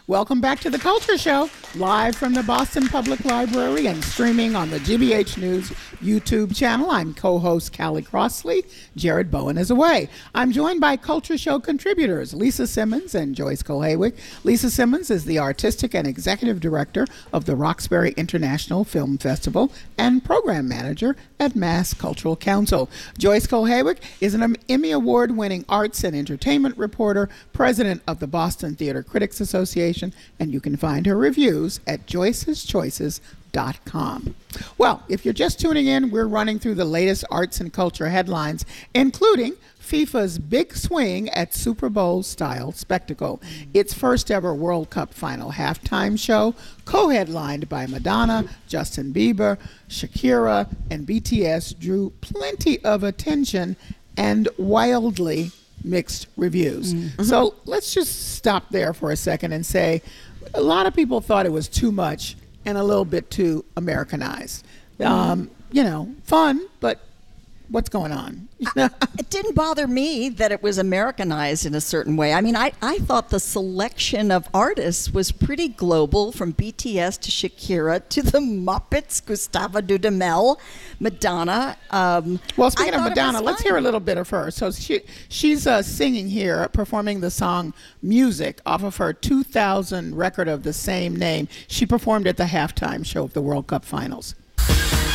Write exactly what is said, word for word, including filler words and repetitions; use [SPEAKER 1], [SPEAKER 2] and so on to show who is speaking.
[SPEAKER 1] Welcome back to the Culture Show, live from the Boston Public Library and streaming on the G B H News YouTube channel. I'm co-host Callie Crossley. Jared Bowen is away. I'm joined by Culture Show contributors Lisa Simmons and Joyce Kohaywick. Lisa Simmons is the artistic and executive director of the Roxbury International Film Festival and program manager at Mass Cultural Council. Joyce Kohaywick is an Emmy Award-winning arts and entertainment reporter, president of the Boston Theater Critics Association, and you can find her reviews at joyces choices dot com. Well, if you're just tuning in, we're running through the latest arts and culture headlines, including FIFA's big swing at Super Bowl-style spectacle. Its first ever World Cup final halftime show, co-headlined by Madonna, Justin Bieber, Shakira, and B T S, drew plenty of attention and wildly mixed reviews. Mm-hmm. So let's just stop there for a second and say a lot of people thought it was too much and a little bit too Americanized. Mm-hmm. Um, you know, fun, but what's going on?
[SPEAKER 2] It didn't bother me that it was Americanized in a certain way. I mean, I, I thought the selection of artists was pretty global, from B T S to Shakira to the Muppets, Gustavo Dudamel, Madonna. Um,
[SPEAKER 1] well, speaking of Madonna, let's hear a little bit of her. So she she's uh, singing here, performing the song Music off of her two thousand record of the same name. She performed at the halftime show of the World Cup Finals.